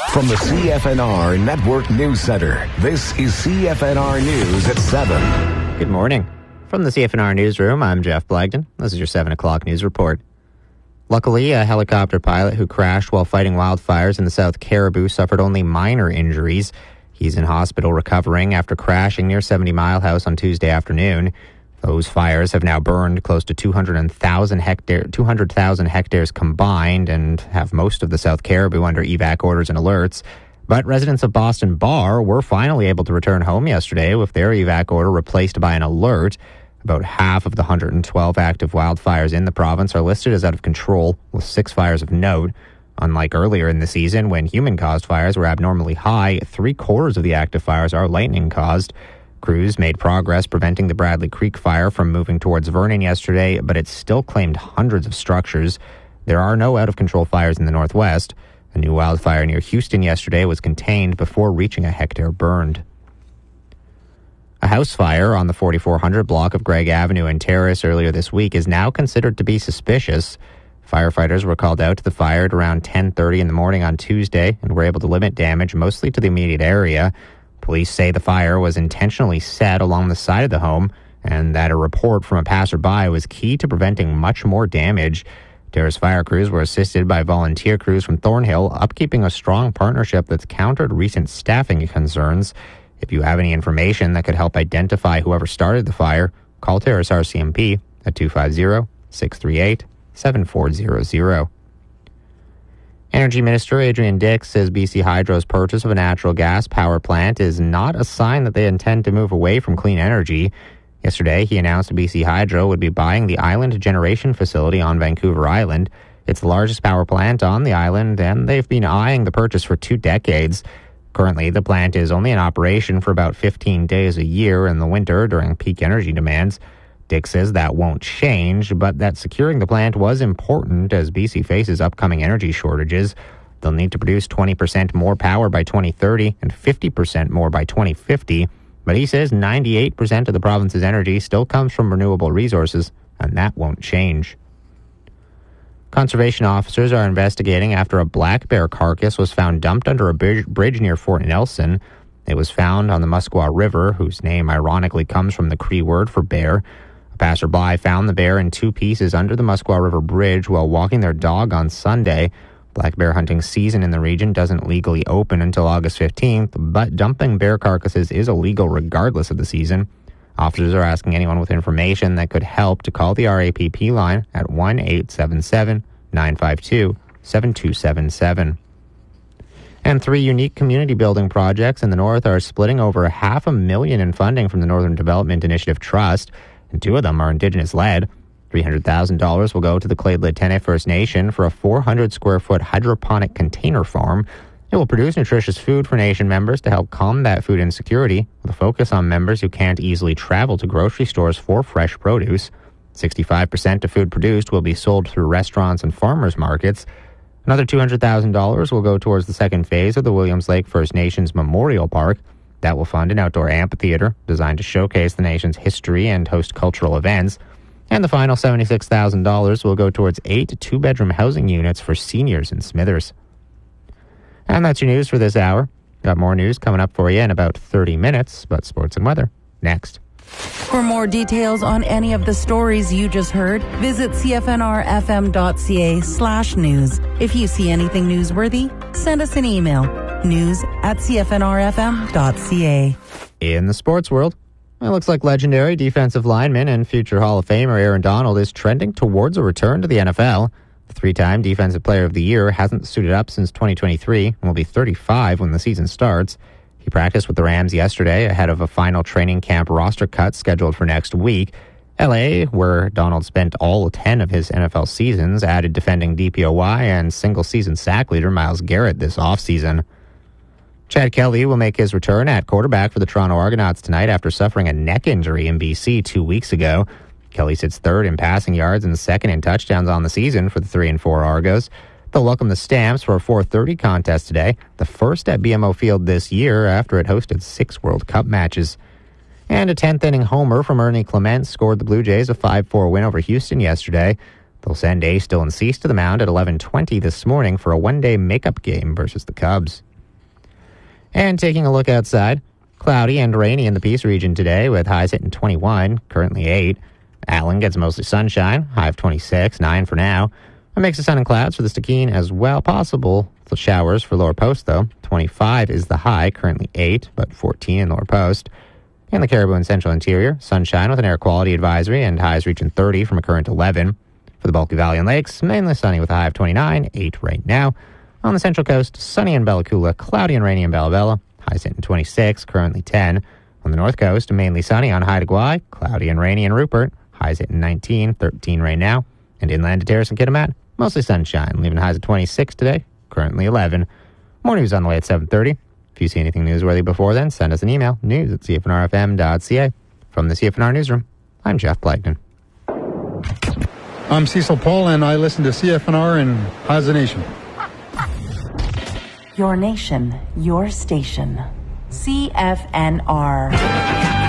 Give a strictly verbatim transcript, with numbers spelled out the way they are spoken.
From the C F N R Network News Center, this is C F N R News at seven. Good morning. From the C F N R Newsroom, I'm Jeff Blagden. This is your seven o'clock news report. Luckily, a helicopter pilot who crashed while fighting wildfires in the South Caribou suffered only minor injuries. He's in hospital recovering after crashing near seventy Mile House on Tuesday afternoon. Those fires have now burned close to two hundred thousand hectare, two hundred thousand hectares combined and have most of the South Caribou under evac orders and alerts. But residents of Boston Bar were finally able to return home yesterday with their evac order replaced by an alert. About half of the one hundred twelve active wildfires in the province are listed as out of control, with six fires of note. Unlike earlier in the season, when human-caused fires were abnormally high, three-quarters of the active fires are lightning-caused. Crews made progress preventing the Bradley Creek fire from moving towards Vernon yesterday, but it still claimed hundreds of structures. There are no out-of-control fires in the northwest. A new wildfire near Houston yesterday was contained before reaching a hectare burned. A house fire on the forty-four hundred block of Gregg Avenue and Terrace earlier this week is now considered to be suspicious. Firefighters were called out to the fire at around ten thirty in the morning on Tuesday and were able to limit damage mostly to the immediate area. Police say the fire was intentionally set along the side of the home and that a report from a passerby was key to preventing much more damage. Terrace fire crews were assisted by volunteer crews from Thornhill, upkeeping a strong partnership that's countered recent staffing concerns. If you have any information that could help identify whoever started the fire, call Terrace R C M P at two five zero, six three eight, seven four zero zero. Energy Minister Adrian Dix says B C Hydro's purchase of a natural gas power plant is not a sign that they intend to move away from clean energy. Yesterday, he announced B C Hydro would be buying the Island Generation Facility on Vancouver Island. It's the largest power plant on the island, and they've been eyeing the purchase for two decades. Currently, the plant is only in operation for about fifteen days a year in the winter during peak energy demands. Dix says that won't change, but that securing the plant was important as B C faces upcoming energy shortages. They'll need to produce twenty percent more power by twenty thirty and fifty percent more by twenty fifty. But he says ninety-eight percent of the province's energy still comes from renewable resources, and that won't change. Conservation officers are investigating after a black bear carcass was found dumped under a bridge near Fort Nelson. It was found on the Muskwa River, whose name ironically comes from the Cree word for bear. A passerby found the bear in two pieces under the Muskwa River Bridge while walking their dog on Sunday. Black bear hunting season in the region doesn't legally open until August fifteenth, but dumping bear carcasses is illegal regardless of the season. Officers are asking anyone with information that could help to call the R A P P line at one eight seven seven, nine five two, seven two seven seven. And three unique community building projects in the north are splitting over half a million in funding from the Northern Development Initiative Trust, and two of them are Indigenous-led. three hundred thousand dollars will go to the Clade-Litene First Nation for a four hundred square foot hydroponic container farm. It will produce nutritious food for Nation members to help combat food insecurity, with a focus on members who can't easily travel to grocery stores for fresh produce. sixty-five percent of food produced will be sold through restaurants and farmers markets. Another two hundred thousand dollars will go towards the second phase of the Williams Lake First Nations Memorial Park. That will fund an outdoor amphitheater designed to showcase the nation's history and host cultural events. And the final seventy-six thousand dollars will go towards eight two-bedroom housing units for seniors in Smithers. And that's your news for this hour. Got more news coming up for you in about thirty minutes, but sports and weather next. For more details on any of the stories you just heard, visit cfnrfm.ca slash news. If you see anything newsworthy, send us an email. News at cfnrfm.ca. In the sports world, it looks like legendary defensive lineman and future Hall of Famer Aaron Donald is trending towards a return to the N F L. The three-time Defensive Player of the Year hasn't suited up since twenty twenty-three and will be thirty-five when the season starts. He practiced with the Rams yesterday ahead of a final training camp roster cut scheduled for next week. L A, where Donald spent all ten of his N F L seasons, added defending D P O Y and single-season sack leader Myles Garrett this offseason. Chad Kelly will make his return at quarterback for the Toronto Argonauts tonight after suffering a neck injury in B C two weeks ago. Kelly sits third in passing yards and second in touchdowns on the season for the three and four Argos. They'll welcome the Stamps for a four thirty contest today, the first at B M O Field this year after it hosted six World Cup matches. And a tenth-inning homer from Ernie Clement scored the Blue Jays a five four win over Houston yesterday. They'll send Ace Dylan Cease to the mound at eleven twenty this morning for a one-day makeup game versus the Cubs. And taking a look outside, cloudy and rainy in the Peace region today with highs hitting twenty-one, currently eight. Allen gets mostly sunshine, high of twenty-six, nine for now. A mix of sun and clouds for the Stikine as well. Possible showers for Lower Post, though. twenty-five is the high, currently eight, but fourteen in Lower Post. In the Caribou and Central Interior, sunshine with an air quality advisory and highs reaching thirty from a current eleven. For the Bulkley Valley and Lakes, mainly sunny with a high of twenty-nine, eight right now. On the Central Coast, sunny in Bella Coola, cloudy and rainy in Bella Bella, highs hitting twenty-six, currently ten. On the North Coast, mainly sunny on Haida Gwaii, cloudy and rainy in Rupert, highs hitting nineteen, thirteen right now. And inland to Terrace and Kitimat, mostly sunshine, leaving highs at twenty-six today, currently eleven. More news on the way at seven thirty. If you see anything newsworthy before then, send us an email, news at c f n r f m dot c a. From the C F N R Newsroom, I'm Jeff Blagden. I'm Cecil Paul, and I listen to C F N R and Haza Nation. Your nation, your station. C F N R.